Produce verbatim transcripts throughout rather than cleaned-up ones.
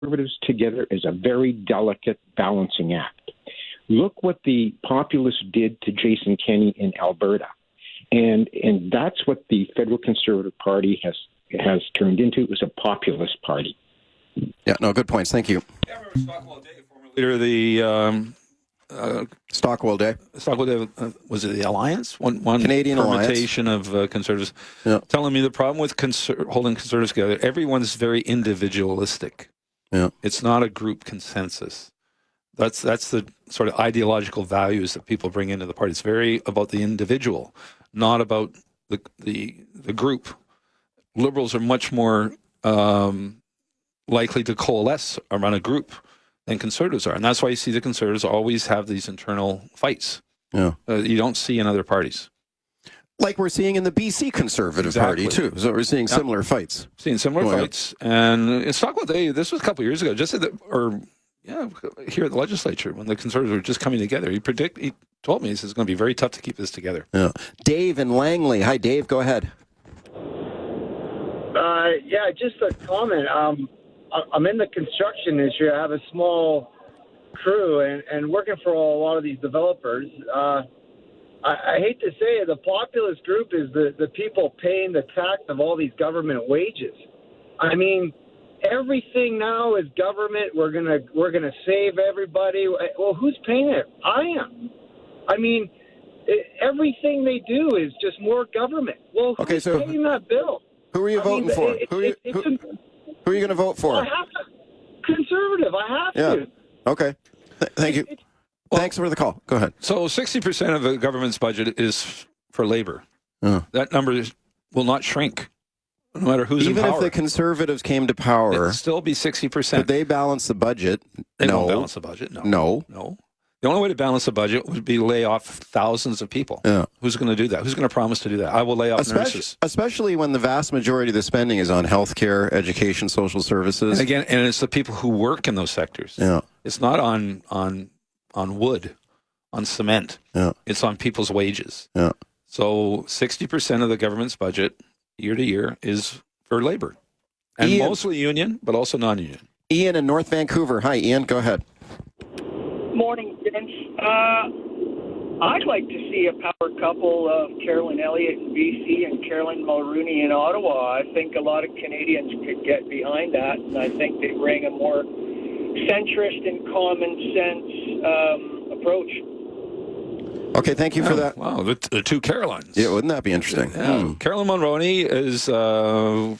Conservatives together is a very delicate balancing act. Look what the populists did to Jason Kenney in Alberta. And and that's what the Federal Conservative Party has has turned into. It was a populist party. Yeah, no, good points. Thank you. Yeah, I remember Stockwell Day, former leader of the um, uh, Stockwell Day. Stockwell Day, uh, was it the Alliance? One, one Canadian permutation of uh, conservatives. Yeah. Telling me the problem with conser- holding conservatives together, everyone's very individualistic. Yeah. It's not a group consensus. That's that's the sort of ideological values that people bring into the party. It's very about the individual, not about the the, the group. Liberals are much more um, likely to coalesce around a group than conservatives are. And that's why you see the conservatives always have these internal fights. Yeah. Uh, you don't see in other parties. Like we're seeing in the B C Conservative Exactly. Party, too. So we're seeing Yeah. similar fights. Seeing similar Going on. fights. And in Stockwell Day, this was a couple of years ago, just at the, or yeah, here at the legislature, when the conservatives were just coming together. He predict, he told me, he says it's going to be very tough to keep this together. Yeah. Dave in Langley. Hi, Dave. Go ahead. Uh, yeah, just a comment. Um, I- I'm in the construction industry. I have a small crew, and, and working for a lot of these developers. Uh, I, I hate to say it, the populist group is the, the people paying the tax of all these government wages. I mean, everything now is government. We're gonna we're gonna save everybody. Well, who's paying it? I am. I mean, it, everything they do is just more government. Well, who's Okay, so- paying that bill? Who are you I voting mean, for? it- who, are you, it- it's who, a- who are you going to vote for? I have to. Conservative. I have Yeah. to. Okay. Th- thank you. Thanks for the call. Go ahead. So sixty percent of the government's budget is for labor. Oh. That number is, will not shrink, no matter who's Even in power. if the Conservatives came to power, It'll still be sixty percent. could they balance the budget? They no. won't balance the budget. No. No. No. The only way to balance the budget would be lay off thousands of people. Yeah. Who's going to do that? Who's going to promise to do that? I will lay off Especially, nurses. especially when the vast majority of the spending is on healthcare, education, social services. And again, and it's the people who work in those sectors. Yeah. It's not on on on wood, on cement. Yeah. It's on people's wages. Yeah. So sixty percent of the government's budget year to year is for labor. And Ian- mostly union, but also non-union. Ian in North Vancouver. Hi, Ian. Go ahead. Morning, Vince. Uh, I'd like to see a power couple of Carolyn Elliott in B C and Carolyn Mulroney in Ottawa. I think a lot of Canadians could get behind that, and I think they bring a more centrist and common sense um, approach. Okay, thank you for Oh, that. Wow, the, the two Carolines. Yeah, wouldn't that be interesting? Yeah. Hmm. Carolyn Mulroney is uh,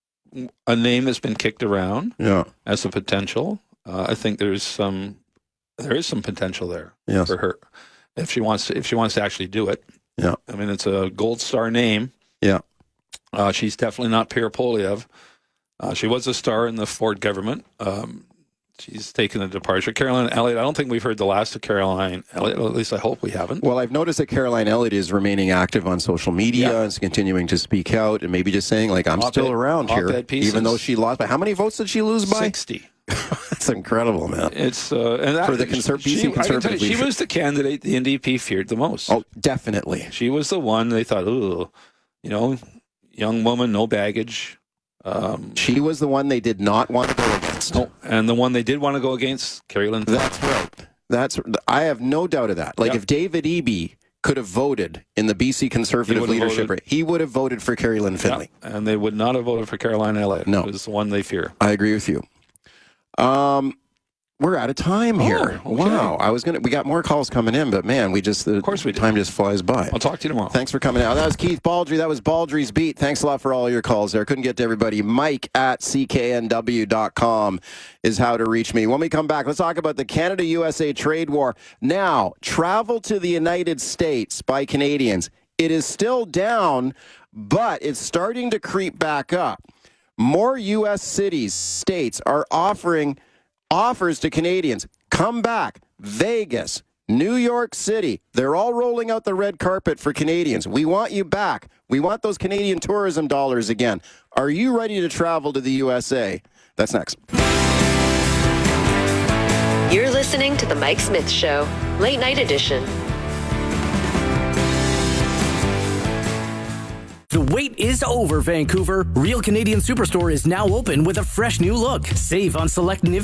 a name that's been kicked around Yeah. as a potential. Uh, I think there's some there is some potential there Yes. for her if she wants to if she wants to actually do it. Yeah. I mean, it's a gold star name. Yeah. Uh, she's definitely not Pierre Poilievre. Uh, she was a star in the Ford government. Um, she's taken a departure. Caroline Elliott, I don't think we've heard the last of Caroline Elliott. Well, at least I hope we haven't. Well, I've noticed that Caroline Elliott is remaining active on social media Yeah. and is continuing to speak out and maybe just saying, like, I'm Op-ed- still around here, op-ed pieces. even though she lost by. How many votes did she lose by? sixty. That's incredible, man. It's uh, and that, For the conser- B C she, I can tell Conservative you, she leadership. was the candidate the N D P feared the most. Oh, definitely. She was the one they thought, ooh, you know, young woman, no baggage. Um, She was the one they did not want to go against. no, and the one they did want to go against, Carrie Lynn. That's right. That's. I have no doubt of that. Like, Yeah. if David Eby could have voted in the B C Conservative He would have leadership, voted. rate, he would have voted for Carrie Lynn Finley. Yeah, and they would not have voted for Caroline Elliott. No. It was the one they fear. I agree with you. Um, we're out of time here. okay. Wow, I was gonna. We got more calls coming in, but man, we just the Of course we do. time just flies by. I'll talk to you tomorrow. Thanks for coming out. That was Keith Baldry. That was Baldry's Beat. Thanks a lot for all your calls there. Couldn't get to everybody. Mike at C K N W dot com is how to reach me. When we come back, let's talk about the Canada-U S A trade war. Now, travel to the United States by Canadians. It is still down, but it's starting to creep back up. More U S cities, states are offering offers to Canadians. Come back. Vegas, New York City, they're all rolling out the red carpet for Canadians. We want you back. We want those Canadian tourism dollars again. Are you ready to travel to the U S A? That's next. You're listening to The Mike Smith Show, Late Night Edition. The wait is over, Vancouver. Real Canadian Superstore is now open with a fresh new look. Save on select N I V